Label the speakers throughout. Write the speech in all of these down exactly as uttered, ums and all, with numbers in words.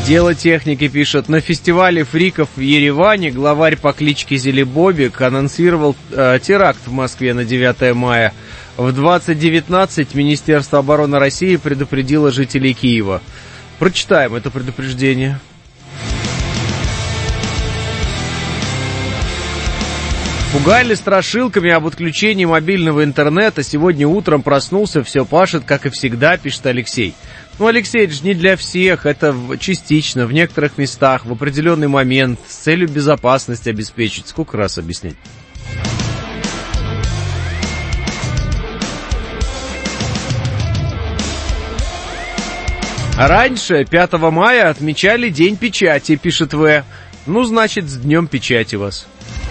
Speaker 1: Дело техники пишет: на фестивале фриков в Ереване главарь по кличке Зелебобик анонсировал э, теракт в Москве на девятое мая. В двадцать девятнадцать Министерство обороны России предупредило жителей Киева. Прочитаем это предупреждение. Пугали страшилками об отключении мобильного интернета. Сегодня утром проснулся, все пашет, как и всегда, пишет Алексей. Ну, Алексей, это же не для всех, это частично, в некоторых местах, в определенный момент, с целью безопасности обеспечить. Сколько раз объяснять? Раньше, пятого мая, отмечали День печати, пишет В. Ну, значит, с Днем печати вас.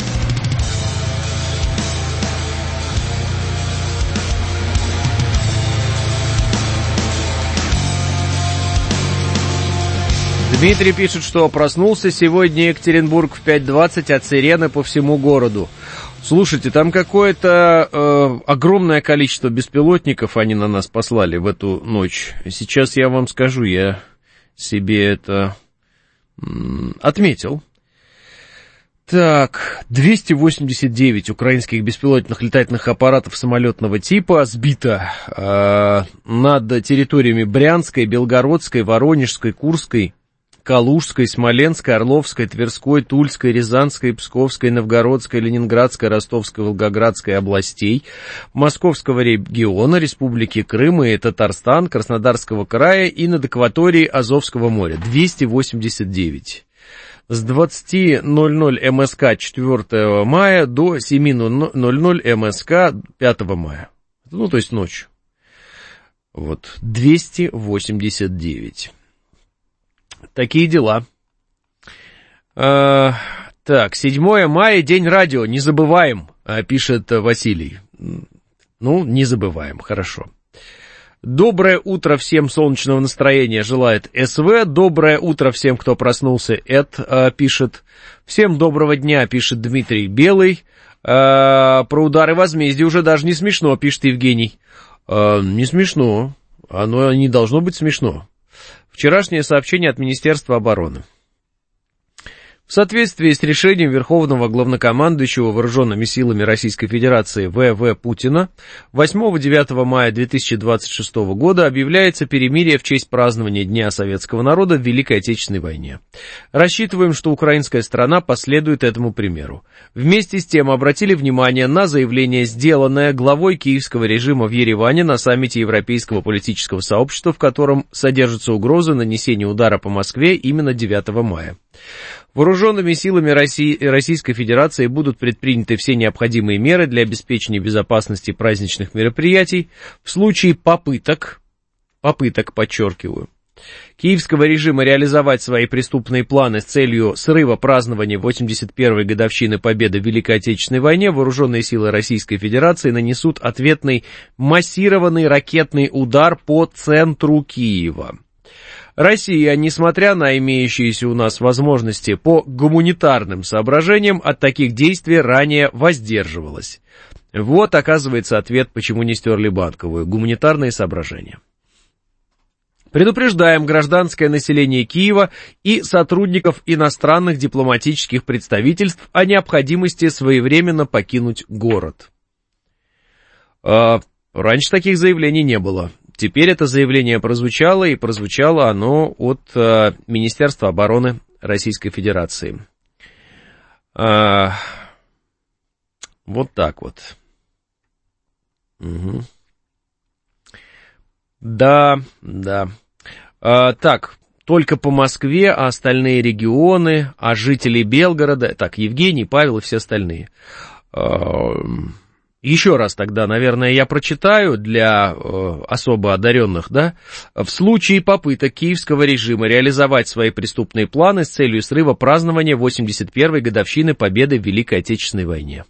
Speaker 1: Дмитрий пишет, что проснулся сегодня Екатеринбург в пять двадцать от сирены по всему городу. Слушайте, там какое-то э, огромное количество беспилотников они на нас послали в эту ночь. Сейчас я вам скажу, я себе это м, отметил. Так, двести восемьдесят девять украинских беспилотных летательных аппаратов самолетного типа сбито э, над территориями Брянской, Белгородской, Воронежской, Курской, Калужской, Смоленской, Орловской, Тверской, Тульской, Рязанской, Псковской, Новгородской, Ленинградской, Ростовской, Волгоградской областей, Московского региона, Республики Крым и Татарстан, Краснодарского края и над акваторией Азовского моря. двести восемьдесят девять. С двадцати ноль-ноль МСК четвёртого мая до семи ноль-ноль МСК пятого мая. Ну, то есть ночью. Вот, двести восемьдесят девять. Такие дела. А, так, седьмое мая, День радио, не забываем, пишет Василий. Ну, не забываем, хорошо. Доброе утро всем, солнечного настроения желает СВ. Доброе утро всем, кто проснулся, Эд пишет. Всем доброго дня, пишет Дмитрий Белый. А, про удары возмездия уже даже не смешно, пишет Евгений. А, не смешно, оно не должно быть смешно. Вчерашнее сообщение от Министерства обороны. В соответствии с решением Верховного Главнокомандующего Вооруженными силами Российской Федерации В В Путина восьмого-девятого мая две тысячи двадцать шестого года объявляется перемирие в честь празднования Дня Советского народа в Великой Отечественной войне. Рассчитываем, что украинская сторона последует этому примеру. Вместе с тем обратили внимание на заявление, сделанное главой киевского режима в Ереване на саммите Европейского политического сообщества, в котором содержатся угрозы нанесения удара по Москве именно девятого мая. Вооруженными силами России, Российской Федерации будут предприняты все необходимые меры для обеспечения безопасности праздничных мероприятий в случае попыток, попыток, подчеркиваю, киевского режима реализовать свои преступные планы с целью срыва празднования восемьдесят первой годовщины победы в Великой Отечественной войне. Вооруженные силы Российской Федерации нанесут ответный массированный ракетный удар по центру Киева. Россия, несмотря на имеющиеся у нас возможности по гуманитарным соображениям, от таких действий ранее воздерживалась. Вот, оказывается, ответ, почему не стерли Банковую. Гуманитарные соображения. Предупреждаем гражданское население Киева и сотрудников иностранных дипломатических представительств о необходимости своевременно покинуть город. А, раньше таких заявлений не было. Теперь это заявление прозвучало, и прозвучало оно от э, Министерства обороны Российской Федерации. А, вот так вот. Угу. Да, да. А, так, только по Москве, а остальные регионы, а жители Белгорода... Так, Евгений, Павел и все остальные... А, Еще раз тогда, наверное, я прочитаю для э, особо одаренных, да. В случае попыток киевского режима реализовать свои преступные планы с целью срыва празднования восемьдесят первой годовщины победы в Великой Отечественной войне.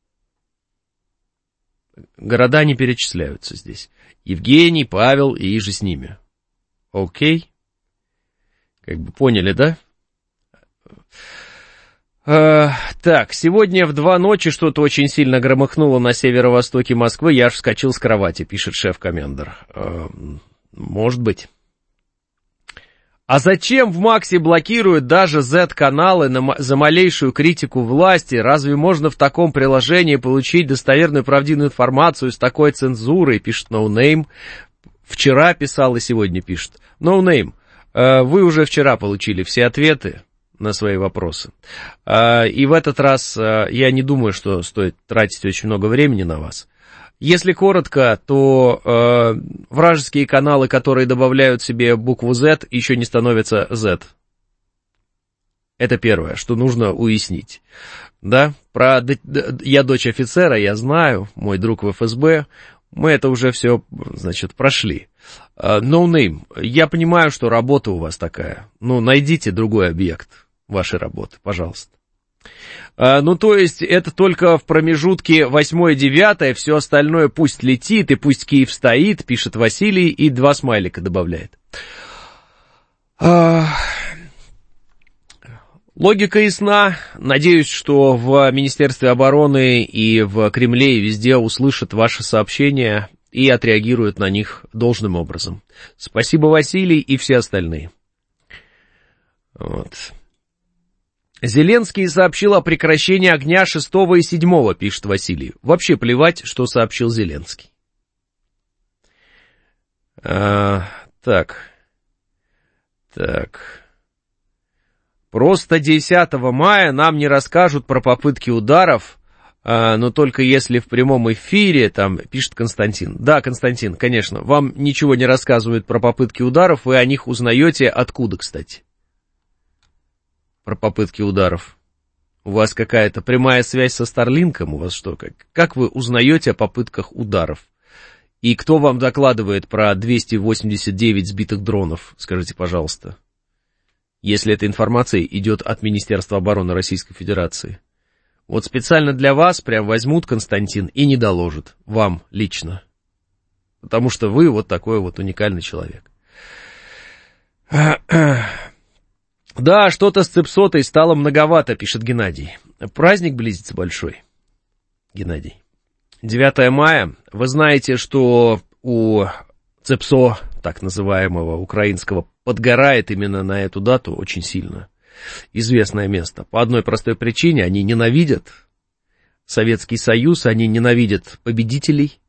Speaker 1: Города не перечисляются здесь. Евгений, Павел и же с ними. Окей? Как бы поняли, да? Uh, так, сегодня в два ночи что-то очень сильно громыхнуло на северо-востоке Москвы, я аж вскочил с кровати, пишет шеф-комендор. Uh, может быть. А зачем в Максе блокируют даже зет-каналы на, за малейшую критику власти? Разве можно в таком приложении получить достоверную правдивую информацию с такой цензурой? Пишет NoName. Вчера писал и сегодня пишет. NoName, вы уже вчера получили все ответы на свои вопросы. И в этот раз я не думаю, что стоит тратить очень много времени на вас. Если коротко, то э, вражеские каналы, которые добавляют себе букву Z, еще не становятся Z. Это первое, что нужно уяснить. Да, про я дочь офицера, я знаю, мой друг в эф эс бэ, мы это уже все, значит, прошли. NoName, я понимаю, что работа у вас такая. Ну, найдите другой объект вашей работы, пожалуйста. Ну, то есть, это только в промежутке восьмое-девятое, все остальное пусть летит, и пусть Киев стоит, пишет Василий, и два смайлика добавляет. Логика ясна. Надеюсь, что в Министерстве обороны и в Кремле и везде услышат ваши сообщения и отреагируют на них должным образом. Спасибо, Василий, и все остальные. Вот. Зеленский сообщил о прекращении огня шестого и седьмого, пишет Василий. Вообще плевать, что сообщил Зеленский. А, так. Так. Просто десятого мая нам не расскажут про попытки ударов, а, но только если в прямом эфире, там, пишет Константин. Да, Константин, конечно, вам ничего не рассказывают про попытки ударов, вы о них узнаете откуда, кстати? Про попытки ударов. У вас какая-то прямая связь со Старлинком? У вас что? Как, как вы узнаете о попытках ударов? И кто вам докладывает про двести восемьдесят девять сбитых дронов? Скажите, пожалуйста. Если эта информация идет от Министерства обороны Российской Федерации. Вот специально для вас прям возьмут, Константин, и не доложат. Вам лично. Потому что вы вот такой вот уникальный человек. Да, что-то с цепсотой стало многовато, пишет Геннадий. Праздник близится большой, Геннадий. девятое мая. Вы знаете, что у цепсо, так называемого украинского, подгорает именно на эту дату очень сильно. Известное место. По одной простой причине: они ненавидят Советский Союз, они ненавидят победителей.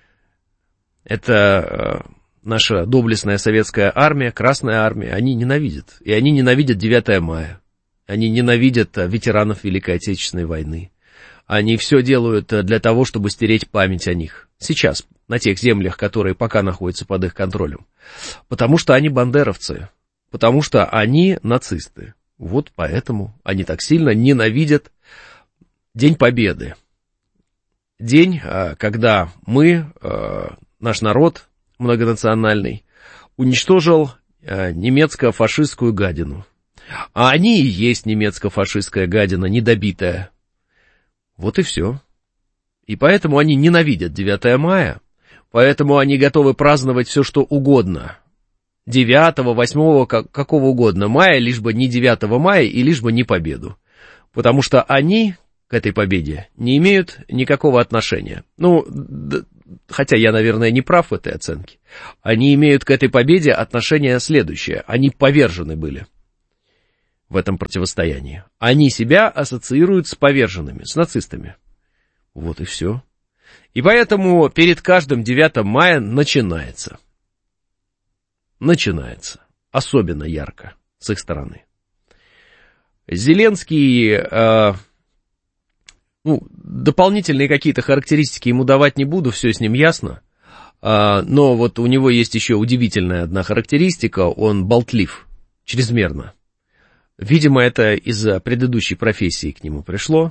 Speaker 1: Это... Наша доблестная советская армия, Красная армия, они ненавидят. И они ненавидят девятое мая. Они ненавидят ветеранов Великой Отечественной войны. Они все делают для того, чтобы стереть память о них. Сейчас, на тех землях, которые пока находятся под их контролем. Потому что они бандеровцы. Потому что они нацисты. Вот поэтому они так сильно ненавидят День Победы. День, когда мы, наш народ... многонациональный, уничтожил э, немецко-фашистскую гадину. А они и есть немецко-фашистская гадина, недобитая. Вот и все. И поэтому они ненавидят девятое мая, поэтому они готовы праздновать все, что угодно. девятого, восьмого, как, какого угодно мая, лишь бы не девятого мая и лишь бы не победу. Потому что они к этой победе не имеют никакого отношения. Ну, д- хотя я, наверное, не прав в этой оценке. Они имеют к этой победе отношение следующее. Они повержены были в этом противостоянии. Они себя ассоциируют с поверженными, с нацистами. Вот и все. И поэтому перед каждым девятым мая начинается. Начинается. Особенно ярко с их стороны. Зеленский... Э, Ну, дополнительные какие-то характеристики ему давать не буду, все с ним ясно. А, но вот у него есть еще удивительная одна характеристика, он болтлив, чрезмерно. Видимо, это из-за предыдущей профессии к нему пришло.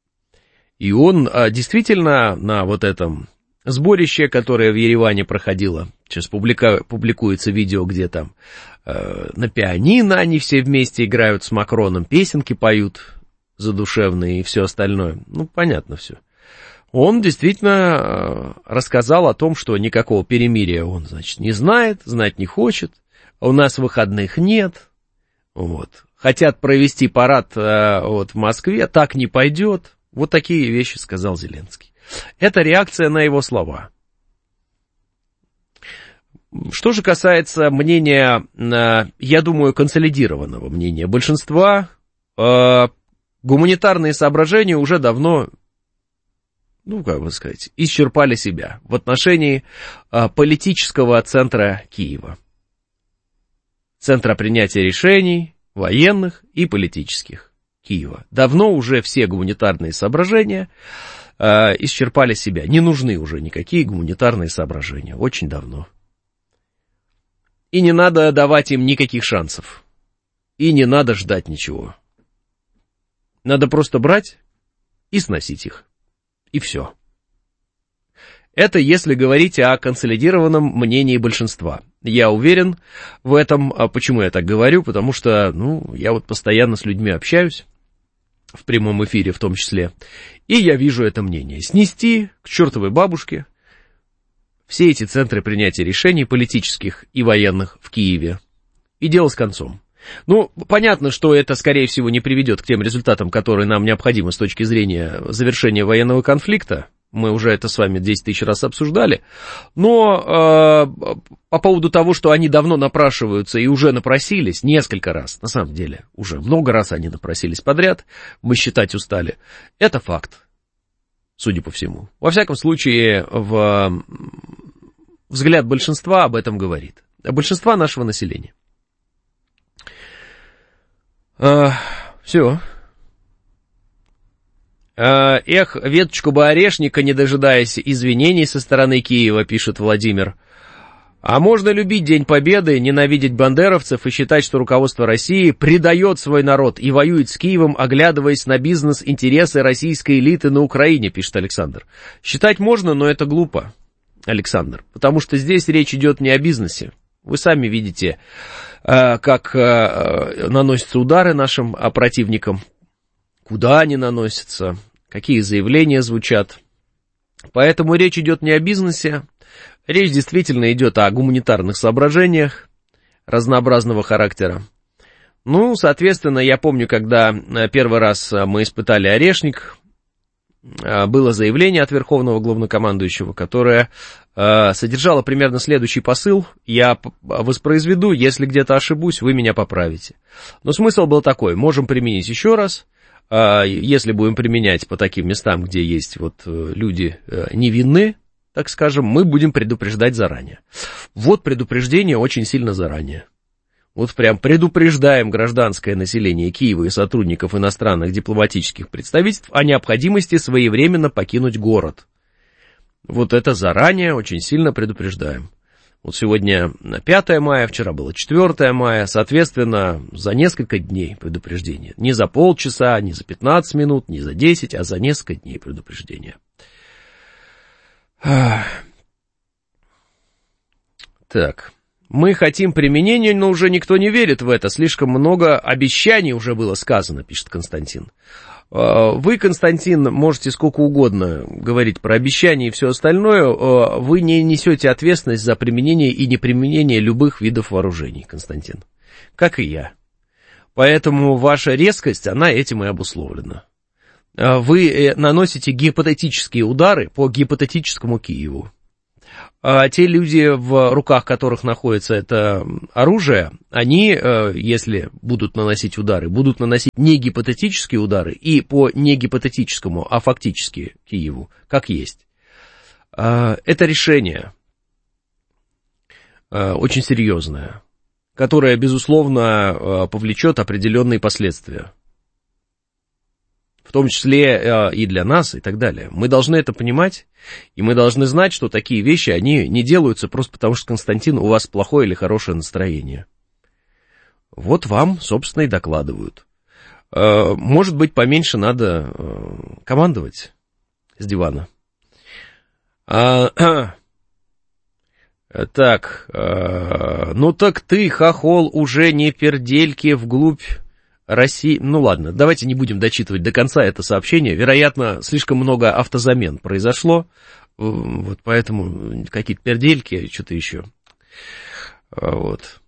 Speaker 1: И он а, действительно на вот этом сборище, которое в Ереване проходило, сейчас публика, публикуется видео, где там а, на пианино они все вместе играют с Макроном, песенки поют задушевные и все остальное. Ну, понятно все. Он действительно рассказал о том, что никакого перемирия он, значит, не знает, знать не хочет. У нас выходных нет. Вот. Хотят провести парад вот, в Москве, так не пойдет. Вот такие вещи сказал Зеленский. Это реакция на его слова. Что же касается мнения, я думаю, консолидированного мнения большинства, гуманитарные соображения уже давно, ну, как бы сказать, исчерпали себя в отношении политического центра Киева. Центра принятия решений, военных и политических Киева. Давно уже все гуманитарные соображения исчерпали себя. Не нужны уже никакие гуманитарные соображения. Очень давно. И не надо давать им никаких шансов. И не надо ждать ничего. Надо просто брать и сносить их. И все. Это если говорить о консолидированном мнении большинства. Я уверен в этом. А почему я так говорю? Потому что, ну, я вот постоянно с людьми общаюсь, в прямом эфире в том числе, и я вижу это мнение. Снести к чертовой бабушке все эти центры принятия решений политических и военных в Киеве. И дело с концом. Ну, понятно, что это, скорее всего, не приведет к тем результатам, которые нам необходимы с точки зрения завершения военного конфликта. Мы уже это с вами десять тысяч раз обсуждали. Но э, по поводу того, что они давно напрашиваются и уже напросились, несколько раз, на самом деле, уже много раз они напросились подряд, мы считать устали, это факт, судя по всему. Во всяком случае, в... взгляд большинства об этом говорит. Большинства нашего населения. Э, все. Эх, веточку бы орешника, не дожидаясь извинений со стороны Киева, пишет Владимир. А можно любить День Победы, ненавидеть бандеровцев и считать, что руководство России предает свой народ и воюет с Киевом, оглядываясь на бизнес-интересы российской элиты на Украине, пишет Александр. Считать можно, но это глупо, Александр, потому что здесь речь идет не о бизнесе. Вы сами видите, как наносятся удары нашим противникам, куда они наносятся, какие заявления звучат. Поэтому речь идет не о бизнесе, речь действительно идет о гуманитарных соображениях разнообразного характера. Ну, соответственно, я помню, когда первый раз мы испытали орешник, было заявление от Верховного Главнокомандующего, которое содержало примерно следующий посыл. Я воспроизведу, если где-то ошибусь, вы меня поправите. Но смысл был такой: можем применить еще раз. Если будем применять по таким местам, где есть вот люди невинны, так скажем, мы будем предупреждать заранее. Вот предупреждение очень сильно заранее. Вот прям предупреждаем гражданское население Киева и сотрудников иностранных дипломатических представительств о необходимости своевременно покинуть город. Вот это заранее очень сильно предупреждаем. Вот сегодня пятое мая, вчера было четвёртое мая, соответственно, за несколько дней предупреждение. Не за полчаса, не за пятнадцать минут, не за десять, а за несколько дней предупреждение. Так, мы хотим применения, но уже никто не верит в это. Слишком много обещаний уже было сказано, пишет Константин. Вы, Константин, можете сколько угодно говорить про обещания и все остальное, вы не несете ответственность за применение и неприменение любых видов вооружений, Константин, как и я. Поэтому ваша резкость, она этим и обусловлена. Вы наносите гипотетические удары по гипотетическому Киеву. А те люди, в руках которых находится это оружие, они, если будут наносить удары, будут наносить не гипотетические удары и по не гипотетическому, а фактически Киеву, как есть. Это решение очень серьезное, которое, безусловно, повлечет определенные последствия. В том числе и для нас, и так далее. Мы должны это понимать, и мы должны знать, что такие вещи, они не делаются просто потому, что, Константин, у вас плохое или хорошее настроение. Вот вам, собственно, и докладывают. Может быть, поменьше надо командовать с дивана. Так, ну так ты, хохол, уже не пердельки вглубь России. Ну ладно, давайте не будем дочитывать до конца это сообщение. Вероятно, слишком много автозамен произошло. Вот поэтому какие-то пердельки, что-то еще. Вот.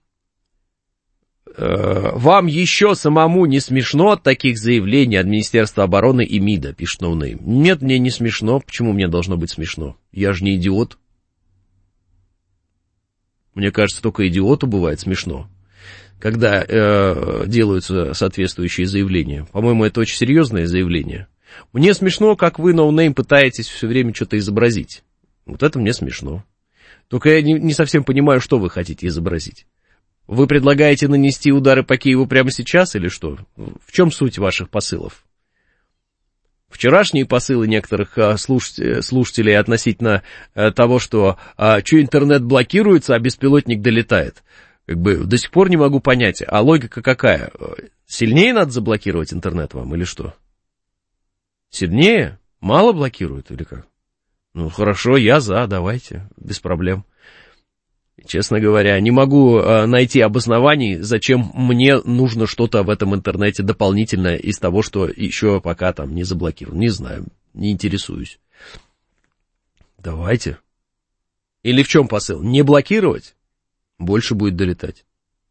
Speaker 1: Вам еще самому не смешно от таких заявлений от Министерства обороны и МИДа, пишет Ноунейм. Нет, мне не смешно. Почему мне должно быть смешно? Я же не идиот. Мне кажется, только идиоту бывает смешно, когда э, делаются соответствующие заявления. По-моему, это очень серьезное заявление. Мне смешно, как вы, ноунейм, пытаетесь все время что-то изобразить. Вот это мне смешно. Только я не, не совсем понимаю, что вы хотите изобразить. Вы предлагаете нанести удары по Киеву прямо сейчас или что? В чем суть ваших посылов? Вчерашние посылы некоторых слушателей относительно того, что а, что интернет блокируется, а беспилотник долетает. Как бы до сих пор не могу понять, а логика какая? Сильнее надо заблокировать интернет вам или что? Сильнее? Мало блокируют или как? Ну, хорошо, я за, давайте, без проблем. Честно говоря, не могу э, найти обоснований, зачем мне нужно что-то в этом интернете дополнительное из того, что еще пока там не заблокировано. Не знаю, не интересуюсь. Давайте. Или в чем посыл? Не блокировать? Больше будет долетать.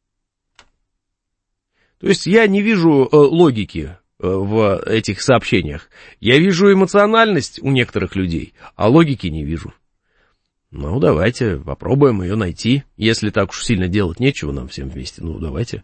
Speaker 1: То есть я не вижу э, логики в этих сообщениях. Я вижу эмоциональность у некоторых людей, а логики не вижу. Ну, давайте попробуем ее найти. Если так уж сильно делать нечего нам всем вместе, ну, давайте.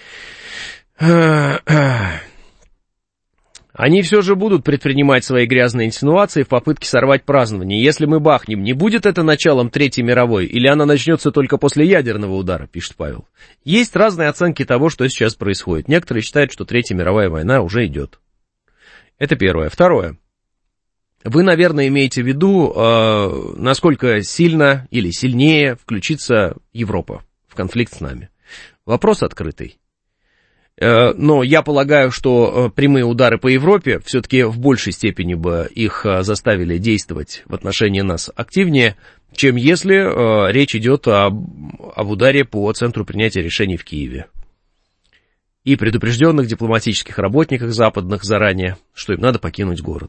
Speaker 1: Они все же будут предпринимать свои грязные инсинуации в попытке сорвать празднование. Если мы бахнем, не будет это началом Третьей мировой, или она начнется только после ядерного удара, пишет Павел. Есть разные оценки того, что сейчас происходит. Некоторые считают, что Третья мировая война уже идет. Это первое. Второе. Вы, наверное, имеете в виду, э, насколько сильно или сильнее включится Европа в конфликт с нами. Вопрос открытый. Но я полагаю, что прямые удары по Европе все-таки в большей степени бы их заставили действовать в отношении нас активнее, чем если речь идет об, об ударе по центру принятия решений в Киеве. И предупрежденных дипломатических работниках западных заранее, что им надо покинуть город.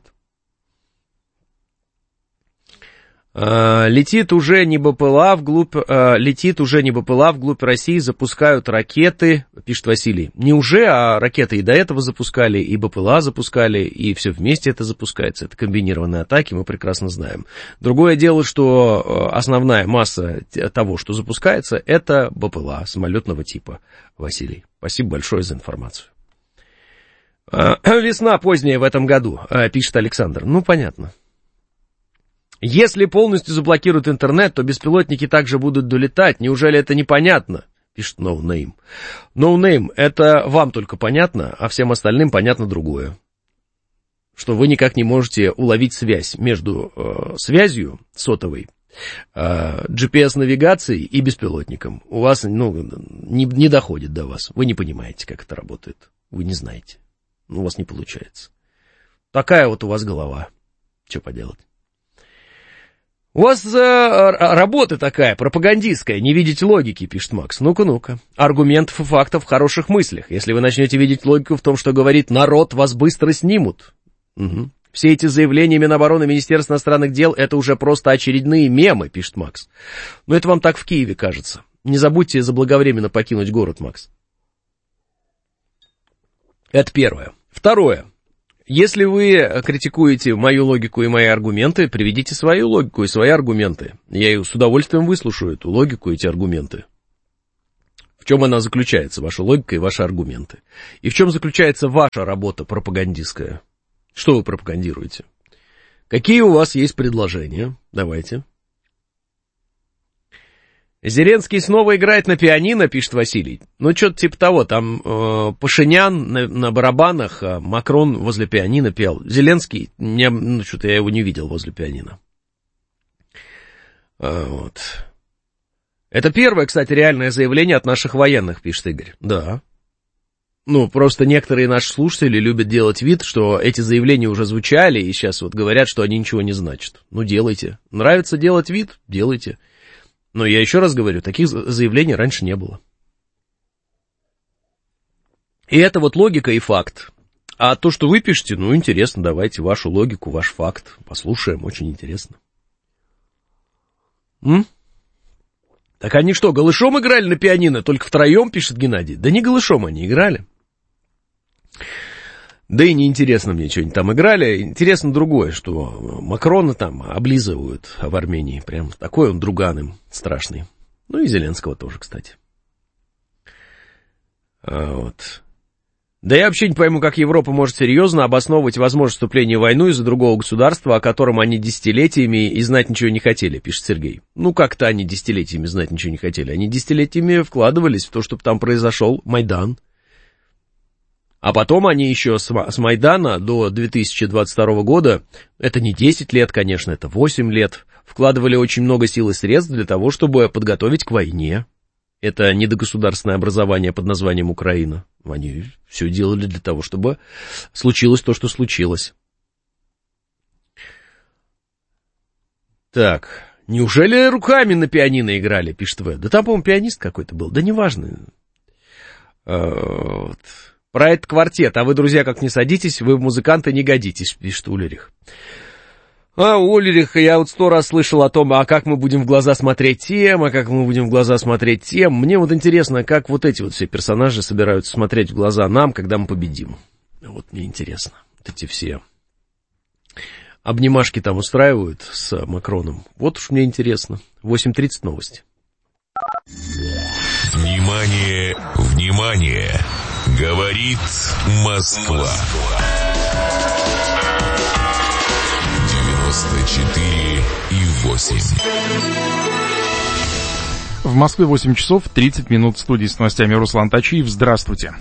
Speaker 1: Летит уже не БПЛА вглубь, летит уже не БПЛА вглубь России, запускают ракеты, пишет Василий. Не уже, а ракеты и до этого запускали, и БПЛА запускали, и все вместе это запускается. Это комбинированные атаки, мы прекрасно знаем. Другое дело, что основная масса того, что запускается, это БПЛА самолетного типа. Василий, спасибо большое за информацию. Весна поздняя в этом году, пишет Александр. Ну, понятно. Если полностью заблокируют интернет, то беспилотники также будут долетать. Неужели это непонятно? Пишет NoName. NoName, это вам только понятно, а всем остальным понятно другое. Что вы никак не можете уловить связь между э, связью сотовой, э, джи пи эс-навигацией и беспилотником. У вас, ну, не, не доходит до вас. Вы не понимаете, как это работает. Вы не знаете. У вас не получается. Такая вот у вас голова. Что поделать? У вас э, работа такая, пропагандистская, не видеть логики, пишет Макс. Ну-ка, ну-ка. Аргументов и фактов в хороших мыслях. Если вы начнете видеть логику в том, что говорит народ, вас быстро снимут. Угу. Все эти заявления Минобороны, Министерства иностранных дел, это уже просто очередные мемы, пишет Макс. Но это вам так в Киеве кажется. Не забудьте заблаговременно покинуть город, Макс. Это первое. Второе. Если вы критикуете мою логику и мои аргументы, приведите свою логику и свои аргументы. Я ее с удовольствием выслушаю, эту логику и эти аргументы. В чем она заключается, ваша логика и ваши аргументы? И в чем заключается ваша работа пропагандистская? Что вы пропагандируете? Какие у вас есть предложения? Давайте. Зеленский снова играет на пианино, пишет Василий. Ну, что-то типа того, там э, Пашинян на, на барабанах, а Макрон возле пианино пел. Зеленский, не, ну, что-то я его не видел возле пианино. А, вот. Это первое, кстати, реальное заявление от наших военных, пишет Игорь. Да. Ну, просто некоторые наши слушатели любят делать вид, что эти заявления уже звучали, и сейчас вот говорят, что они ничего не значат. Ну, делайте. Нравится делать вид? Делайте. Но я еще раз говорю, таких заявлений раньше не было. И это вот логика и факт. А то, что вы пишете, ну, интересно, давайте вашу логику, ваш факт послушаем, очень интересно. М? Так они что, голышом играли на пианино, только втроем, пишет Геннадий? Да не голышом они играли. Да и неинтересно мне, что они там играли. Интересно другое, что Макрона там облизывают в Армении. Прям такой он друган им страшный. Ну и Зеленского тоже, кстати. А вот... Да я вообще не пойму, как Европа может серьезно обосновывать возможность вступления в войну из-за другого государства, о котором они десятилетиями и знать ничего не хотели, пишет Сергей. Ну, как-то они десятилетиями знать ничего не хотели. Они десятилетиями вкладывались в то, чтобы там произошел Майдан. А потом они еще с, с Майдана до две тысячи двадцать второго года, это не десять лет, конечно, это восемь лет, вкладывали очень много сил и средств для того, чтобы подготовить к войне. Это недогосударственное образование под названием Украина. Они все делали для того, чтобы случилось то, что случилось. Так, неужели руками на пианино играли, пишет В? Да там, по-моему, пианист какой-то был, да неважно. А, вот. Про этот квартет, а вы, друзья, как не садитесь, вы в музыканты не годитесь, пишет Ульрих. А, Ульрих, я вот сто раз слышал о том, а как мы будем в глаза смотреть тем, а как мы будем в глаза смотреть тем. Мне вот интересно, как вот эти вот все персонажи собираются смотреть в глаза нам, когда мы победим. Вот мне интересно. Вот эти все обнимашки там устраивают с Макроном. Вот уж мне интересно. восемь тридцать новости.
Speaker 2: Внимание, внимание! Говорит Москва. четыре и восемь.
Speaker 3: В Москве восемь часов тридцать минут. В студии с новостями Руслан Тачиев. Здравствуйте.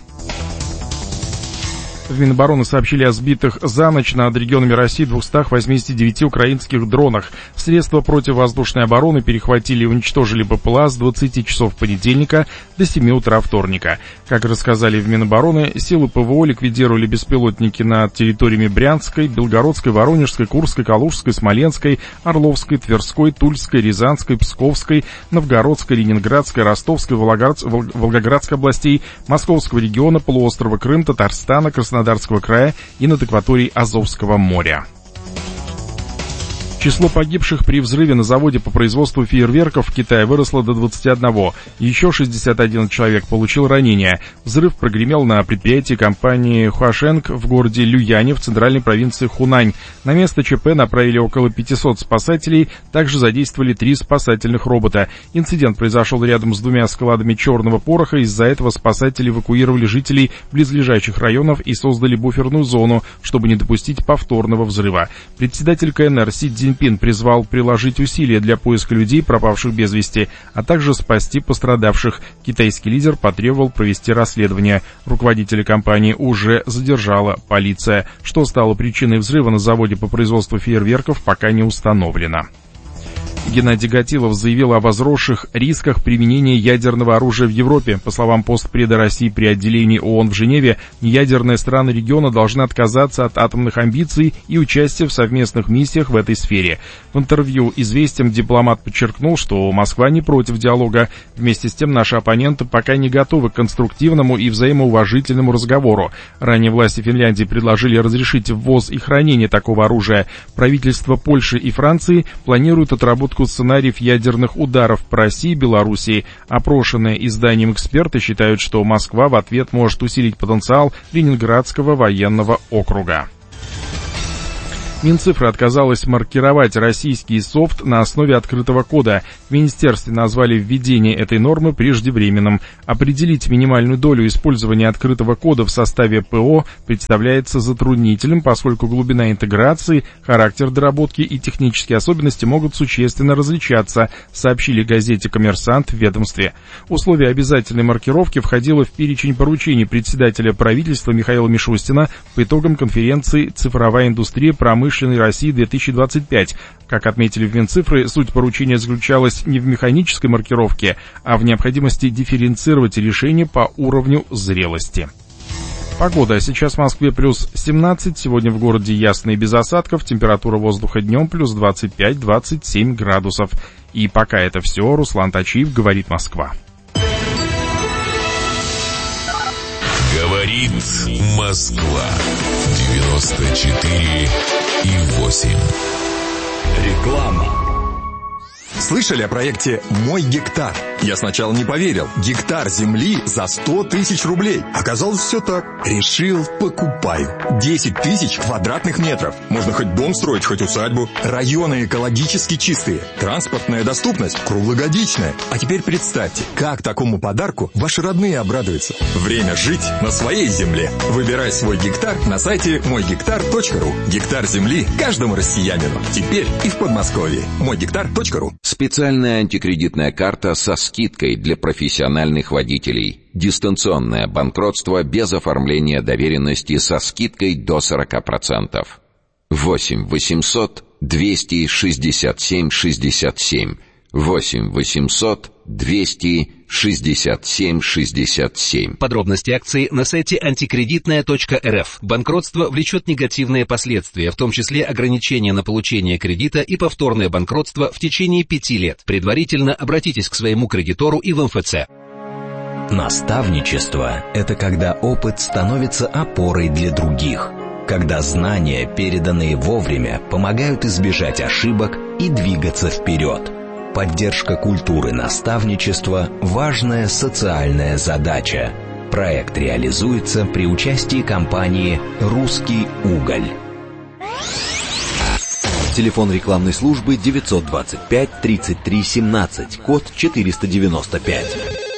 Speaker 3: В Минобороны сообщили о сбитых за ночь над регионами России двухстах восьмидесяти девяти украинских дронах. Средства противовоздушной обороны перехватили и уничтожили БПЛА с двадцати часов понедельника до семи утра вторника. Как рассказали в Минобороны, силы ПВО ликвидировали беспилотники над территориями Брянской, Белгородской, Воронежской, Курской, Калужской, Смоленской, Орловской, Тверской, Тульской, Рязанской, Псковской, Новгородской, Ленинградской, Ростовской, Волгоградской, Волгоградской областей, Московского региона, полуострова Крым, Татарстана, Краснодарского края и над акваторией Азовского моря. Число погибших при взрыве на заводе по производству фейерверков в Китае выросло до двадцати одного. Еще шестьдесят один человек получил ранения. Взрыв прогремел на предприятии компании Хуашенг в городе Люяне в центральной провинции Хунань. На место ЧП направили около пятисот спасателей, также задействовали три спасательных робота. Инцидент произошел рядом с двумя складами черного пороха, из-за этого спасатели эвакуировали жителей близлежащих районов и создали буферную зону, чтобы не допустить повторного взрыва. Председатель КНР Си Цзиньпин призвал приложить усилия для поиска людей, пропавших без вести, а также спасти пострадавших. Китайский лидер потребовал провести расследование. Руководителя компании уже задержала полиция. Что стало причиной взрыва на заводе по производству фейерверков, пока не установлено. Геннадий Гатилов заявил о возросших рисках применения ядерного оружия в Европе. По словам постпреда России при отделении ООН в Женеве, неядерные страны региона должны отказаться от атомных амбиций и участия в совместных миссиях в этой сфере. В интервью «Известиям» дипломат подчеркнул, что Москва не против диалога. Вместе с тем наши оппоненты пока не готовы к конструктивному и взаимоуважительному разговору. Ранее власти Финляндии предложили разрешить ввоз и хранение такого оружия. Правительства Польши и Франции планируют отработку сценариев ядерных ударов по России и Белоруссии. Опрошенные изданием эксперты считают, что Москва в ответ может усилить потенциал Ленинградского военного округа. Минцифры отказалась маркировать российский софт на основе открытого кода. В министерстве назвали введение этой нормы преждевременным. Определить минимальную долю использования открытого кода в составе ПО представляется затруднительным, поскольку глубина интеграции, характер доработки и технические особенности могут существенно различаться, сообщили газете «Коммерсант» в ведомстве. Условие обязательной маркировки входило в перечень поручений председателя правительства Михаила Мишустина по итогам конференции «Цифровая индустрия промышленности России две тысячи двадцать пять. Как отметили в Минцифры, суть поручения заключалась не в механической маркировке, а в необходимости дифференцировать решение по уровню зрелости. Погода. Сейчас в Москве плюс семнадцать, сегодня в городе ясно и без осадков, температура воздуха днем плюс двадцать пять - двадцать семь градусов. И пока это все, Руслан Тачиев, говорит Москва.
Speaker 2: Говорит Москва. девяносто четыре и восемь.
Speaker 4: Реклама. Слышали о проекте «Мой гектар»? Я сначала не поверил. Гектар земли за сто тысяч рублей. Оказалось, все так. Решил, покупаю. десять тысяч квадратных метров. Можно хоть дом строить, хоть усадьбу. Районы экологически чистые. Транспортная доступность круглогодичная. А теперь представьте, как такому подарку ваши родные обрадуются. Время жить на своей земле. Выбирай свой гектар на сайте мой гектар точка ру. Гектар земли каждому россиянину. Теперь и в Подмосковье. мой гектар точка ру.
Speaker 5: Специальная антикредитная карта со скидкой для профессиональных водителей. Дистанционное банкротство без оформления доверенности со скидкой до сорок процентов. восемь восемьсот двести шестьдесят семь шестьдесят семь. восемь восемьсот двести шестьдесят семь шестьдесят семь.
Speaker 6: Подробности акции на сайте антикредитная точка эр эф. Банкротство влечет негативные последствия, в том числе ограничение на получение кредита и повторное банкротство в течение пяти лет. Предварительно обратитесь к своему кредитору и в эм эф цэ.
Speaker 7: Наставничество – это когда опыт становится опорой для других. Когда знания, переданные вовремя, помогают избежать ошибок и двигаться вперед. Поддержка культуры наставничества – важная социальная задача. Проект реализуется при участии компании «Русский уголь».
Speaker 8: Телефон рекламной службы девятьсот двадцать пять тридцать три семнадцать, код четыреста девяносто пять.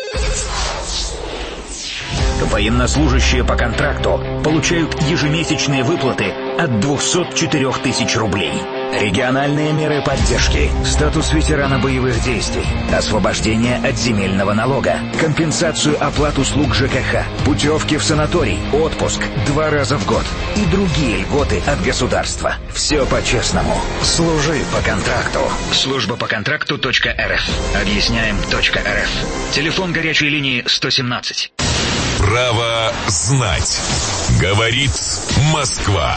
Speaker 9: Военнослужащие по контракту получают ежемесячные выплаты от двухсот четырёх тысяч рублей. Региональные меры поддержки, статус ветерана боевых действий, освобождение от земельного налога, компенсацию оплат услуг жэ ка ха, путевки в санаторий, отпуск два раза в год и другие льготы от государства. Все по-честному. Служи по контракту. Служба по контракту точка эр эф. Объясняем точка эр эф. Телефон горячей линии сто семнадцать.
Speaker 2: Право знать. Говорит Москва.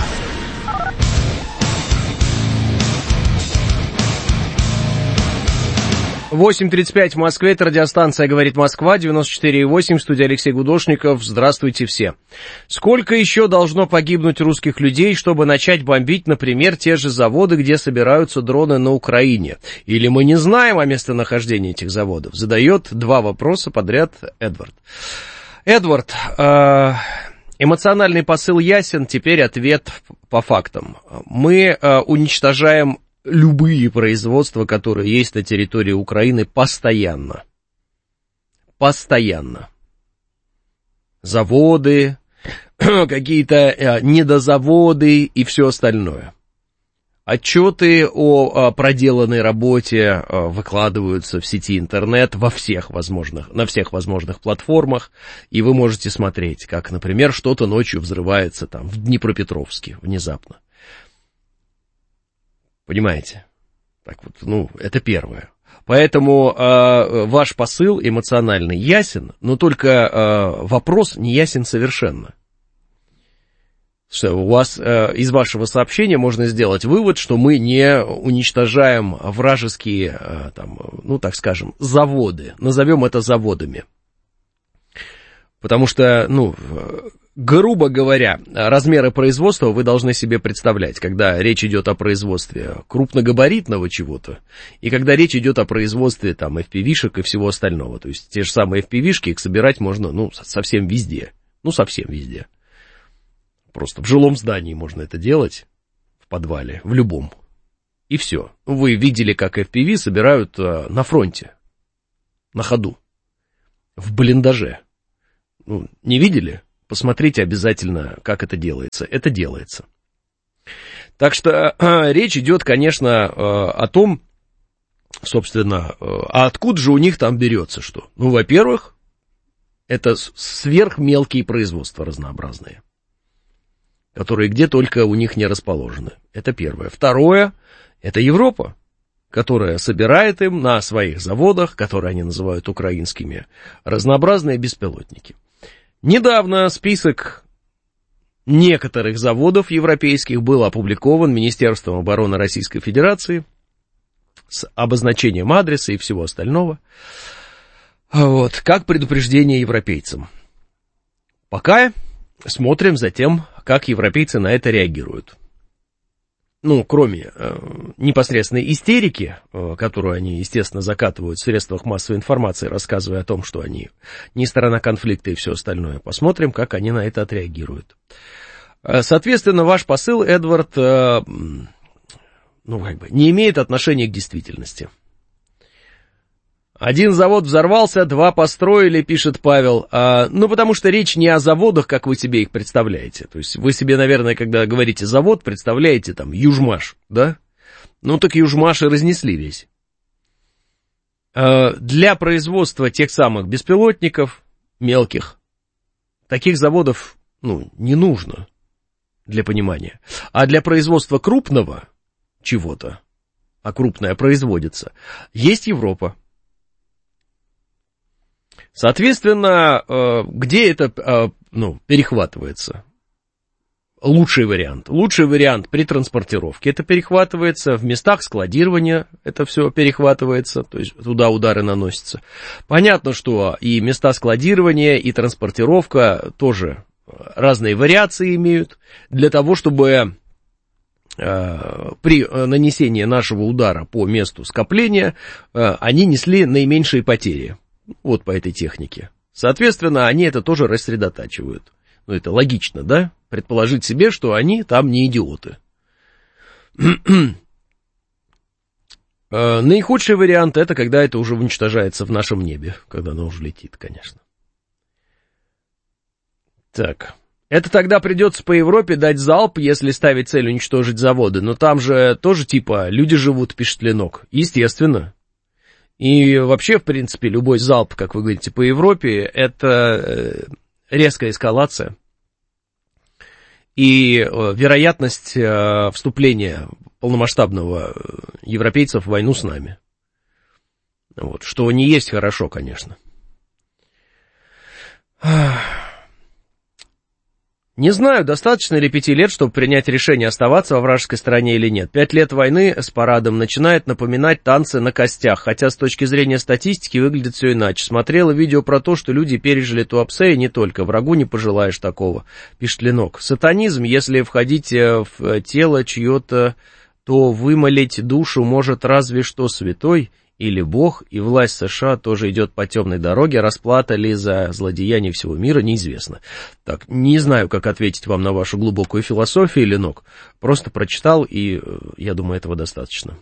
Speaker 1: восемь тридцать пять в Москве, это радиостанция «Говорит Москва», девяносто четыре и восемь, студия Алексей Гудошников. Здравствуйте все. Сколько еще должно погибнуть русских людей, чтобы начать бомбить, например, те же заводы, где собираются дроны на Украине? Или мы не знаем о местонахождении этих заводов? Задает два вопроса подряд Эдвард. Эдвард, э, эмоциональный посыл ясен, теперь ответ по фактам. Мы э, уничтожаем любые производства, которые есть на территории Украины, постоянно. Постоянно. Заводы, какие-то недозаводы и все остальное. Отчеты о проделанной работе выкладываются в сети интернет во всех возможных, на всех возможных платформах, и вы можете смотреть, как, например, что-то ночью взрывается там в Днепропетровске внезапно. Понимаете? Так вот, ну, это первое. Поэтому э, ваш посыл эмоциональный ясен, но только э, вопрос не ясен совершенно. Что у вас э, из вашего сообщения можно сделать вывод, что мы не уничтожаем вражеские, э, там, ну, так скажем, заводы. Назовем это заводами. Потому что, ну, грубо говоря, размеры производства вы должны себе представлять, когда речь идет о производстве крупногабаритного чего-то, и когда речь идет о производстве там эф пи ви-шек и всего остального. То есть те же самые эф пи ви-шки, их собирать можно, ну, совсем везде. Ну, совсем везде. Просто в жилом здании можно это делать, в подвале, в любом. И все. Вы видели, как эф пи ви собирают на фронте, на ходу, в блиндаже. Ну, не видели? Посмотрите обязательно, как это делается. Это делается. Так что э, речь идет, конечно, э, о том, собственно, э, а откуда же у них там берется что? Ну, во-первых, это сверхмелкие производства разнообразные, которые где только у них не расположены. Это первое. Второе, это Европа, которая собирает им на своих заводах, которые они называют украинскими, разнообразные беспилотники. Недавно список некоторых заводов европейских был опубликован Министерством обороны Российской Федерации с обозначением адреса и всего остального. Вот, как предупреждение европейцам. Пока смотрим за тем, как европейцы на это реагируют. ну, кроме э, непосредственной истерики, э, которую они, естественно, закатывают в средствах массовой информации, рассказывая о том, что они не сторона конфликта и все остальное, посмотрим, как они на это отреагируют. Э, соответственно, ваш посыл, Эдвард, э, ну, как бы, не имеет отношения к действительности. Один завод взорвался, два построили, пишет Павел. А, ну, потому что речь не о заводах, как вы себе их представляете. То есть вы себе, наверное, когда говорите завод, представляете там Южмаш, да? Ну, так Южмаш и разнесли весь. А, для производства тех самых беспилотников, мелких, таких заводов, ну, не нужно, для понимания. А для производства крупного чего-то, а крупное производится, есть Европа. Соответственно, где это, ну, перехватывается? Лучший вариант. Лучший вариант при транспортировке. Это перехватывается в местах складирования, это все перехватывается, то есть туда удары наносятся. Понятно, что и места складирования, и транспортировка тоже разные вариации имеют для того, чтобы при нанесении нашего удара по месту скопления они несли наименьшие потери. Вот по этой технике. Соответственно, они это тоже рассредотачивают. Ну, это логично, да? Предположить себе, что они там не идиоты. Наихудший вариант — это когда это уже уничтожается в нашем небе, когда оно уже летит, конечно. Так. Это тогда придется по Европе дать залп, если ставить цель уничтожить заводы. Но там же тоже типа люди живут, пишет Ленок. Естественно. И вообще, в принципе, любой залп, как вы говорите, по Европе, это резкая эскалация. И вероятность вступления полномасштабного европейцев в войну с нами. Вот, что не есть хорошо, конечно. Не знаю, достаточно ли пяти лет, чтобы принять решение, оставаться во вражеской стране или нет. Пять лет войны с парадом начинает напоминать танцы на костях, хотя с точки зрения статистики выглядит все иначе. Смотрела видео про то, что люди пережили Туапсе, и не только. Врагу не пожелаешь такого, пишет Ленок. Сатанизм, если входить в тело чье-то, то вымолить душу может разве что святой или Бог, и власть США тоже идет по темной дороге, расплата ли за злодеяние всего мира, неизвестно. Так, не знаю, как ответить вам на вашу глубокую философию, Ленок. Просто прочитал, и я думаю, этого достаточно.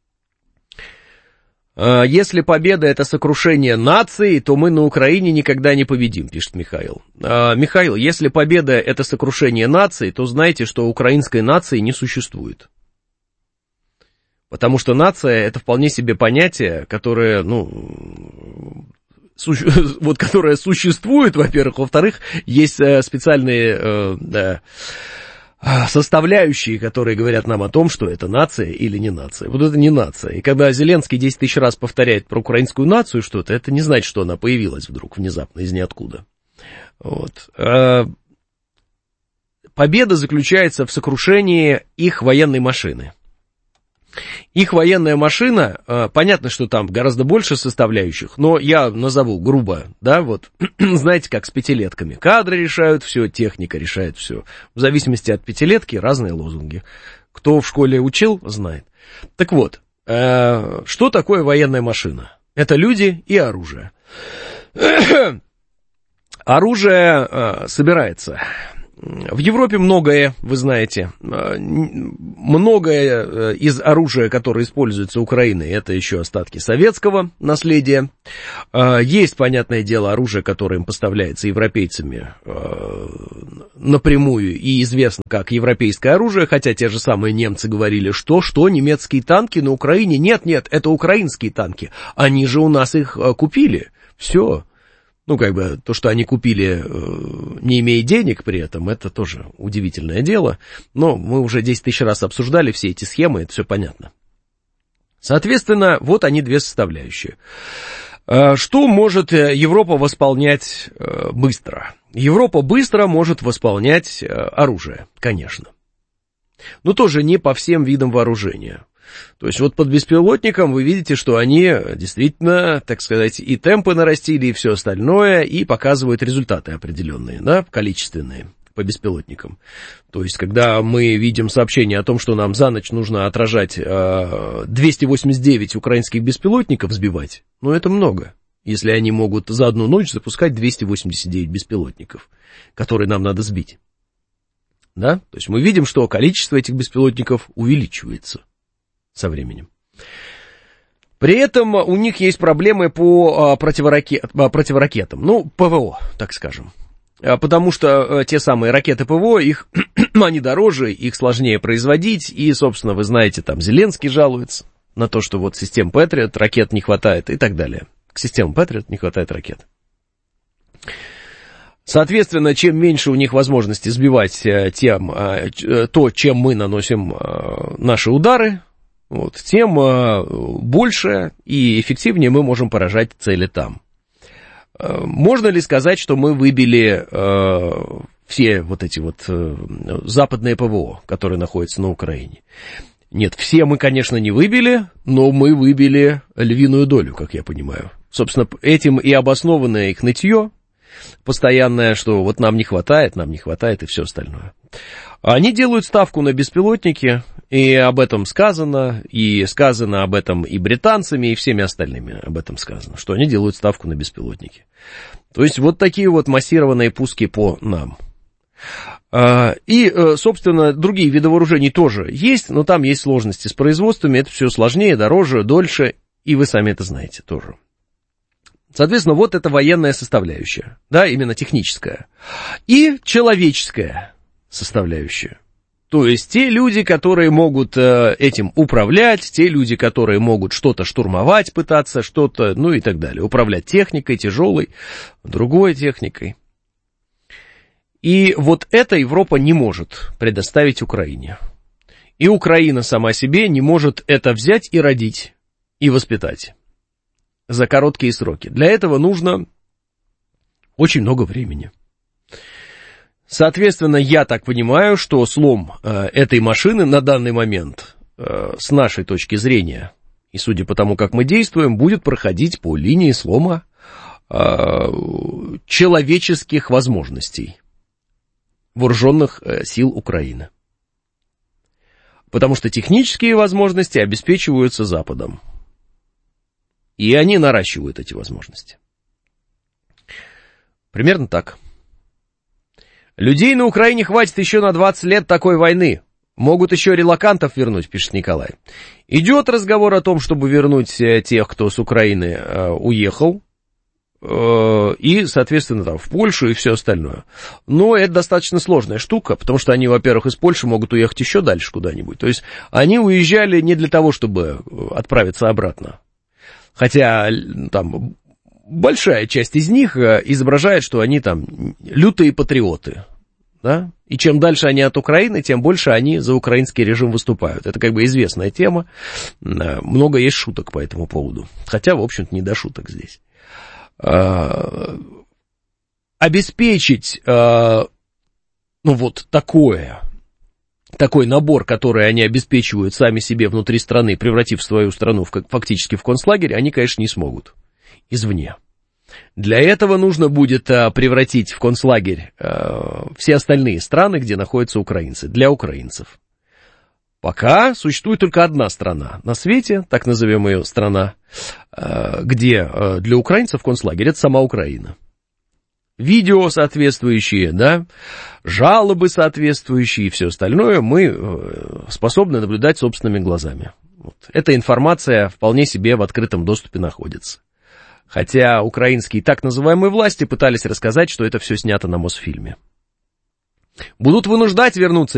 Speaker 1: Если победа — это сокрушение нации, то мы на Украине никогда не победим, пишет Михаил. Михаил, если победа — это сокрушение нации, то знайте, что украинской нации не существует. Потому что нация — это вполне себе понятие, которое, ну, су- вот, которое существует, во-первых, во-вторых, есть специальные э, да, составляющие, которые говорят нам о том, что это нация или не нация. Вот это не нация. И когда Зеленский десять тысяч раз повторяет про украинскую нацию что-то, это не значит, что она появилась вдруг внезапно из ниоткуда. Вот. Победа заключается в сокрушении их военной машины. Их военная машина, понятно, что там гораздо больше составляющих, но я назову грубо, да, вот, знаете, как с пятилетками. Кадры решают все, техника решает все. В зависимости от пятилетки разные лозунги. Кто в школе учил, знает. Так вот, что такое военная машина? Это люди и оружие. Оружие собирается. В Европе многое, вы знаете, многое из оружия, которое используется Украиной, это еще остатки советского наследия. Есть, понятное дело, оружие, которое им поставляется европейцами напрямую и известно как европейское оружие, хотя те же самые немцы говорили, что, что, немецкие танки на Украине? Нет, нет, это украинские танки, они же у нас их купили, все. Ну, как бы, то, что они купили, не имея денег при этом, это тоже удивительное дело. Но мы уже десять тысяч раз обсуждали все эти схемы, это все понятно. Соответственно, вот они две составляющие. Что может Европа восполнять быстро? Европа быстро может восполнять оружие, конечно. Но тоже не по всем видам вооружения. То есть вот под беспилотником вы видите, что они действительно, так сказать, и темпы нарастили, и все остальное, и показывают результаты определенные, да, количественные. по беспилотникам. То есть, когда мы видим сообщение о том, что нам за ночь нужно отражать э, двести восемьдесят девять украинских беспилотников сбивать, ну, это много. Если они могут за одну ночь запускать двести восемьдесят девять беспилотников, которые нам надо сбить. Да? То есть, мы видим, что количество этих беспилотников увеличивается со временем. При этом у них есть проблемы по противоракет, противоракетам, ну, ПВО, так скажем. Потому что те самые ракеты ПВО, их, они дороже, их сложнее производить, и, собственно, вы знаете, там Зеленский жалуется на то, что вот систем Патриот, ракет не хватает и так далее. К системам Патриот не хватает ракет. Соответственно, чем меньше у них возможности сбивать тем, то, чем мы наносим наши удары, вот, тем больше и эффективнее мы можем поражать цели там. Можно ли сказать, что мы выбили э, все вот эти вот э, западные ПВО, которые находятся на Украине? Нет, все мы, конечно, не выбили, но мы выбили львиную долю, как я понимаю. Собственно, этим и обоснованное их нытье постоянное, что вот нам не хватает, нам не хватает и все остальное. Они делают ставку на беспилотники, и об этом сказано, и сказано об этом и британцами, и всеми остальными об этом сказано, что они делают ставку на беспилотники. То есть вот такие вот массированные пуски по нам. И, собственно, другие виды вооружений тоже есть, но там есть сложности с производствами, это все сложнее, дороже, дольше, и вы сами это знаете тоже. Соответственно, вот это военная составляющая, да, именно техническая. И человеческая составляющая. То есть те люди, которые могут э, этим управлять, те люди, которые могут что-то штурмовать, пытаться что-то, ну и так далее. Управлять техникой тяжелой, другой техникой. И вот это Европа не может предоставить Украине. И Украина сама себе не может это взять и родить, и воспитать за короткие сроки. Для этого нужно очень много времени. Соответственно, я так понимаю, что слом э, этой машины на данный момент, э, с нашей точки зрения, и судя по тому, как мы действуем, будет проходить по линии слома э, человеческих возможностей вооруженных э, сил Украины. Потому что технические возможности обеспечиваются Западом. И они наращивают эти возможности. Примерно так. Людей на Украине хватит еще на двадцать лет такой войны. Могут еще релокантов вернуть, пишет Николай. Идет разговор о том, чтобы вернуть тех, кто с Украины э, уехал. Э, и, соответственно, там, в Польшу и все остальное. Но это достаточно сложная штука, потому что они, во-первых, из Польши могут уехать еще дальше куда-нибудь. То есть они уезжали не для того, чтобы отправиться обратно. Хотя там большая часть из них изображает, что они там лютые патриоты, да? И чем дальше они от Украины, тем больше они за украинский режим выступают. Это как бы известная тема, много есть шуток по этому поводу. Хотя, в общем-то, не до шуток здесь. Обеспечить, ну вот такое... Такой набор, который они обеспечивают сами себе внутри страны, превратив свою страну в, фактически в концлагерь, они, конечно, не смогут извне. Для этого нужно будет а, превратить в концлагерь а, все остальные страны, где находятся украинцы, для украинцев. Пока существует только одна страна на свете, так назовем ее страна, а, где а, для украинцев концлагерь — это сама Украина. Видео соответствующие, да, жалобы соответствующие и все остальное мы способны наблюдать собственными глазами. Вот. Эта информация вполне себе в открытом доступе находится. Хотя украинские так называемые власти пытались рассказать, что это все снято на Мосфильме. Будут вынуждать вернуться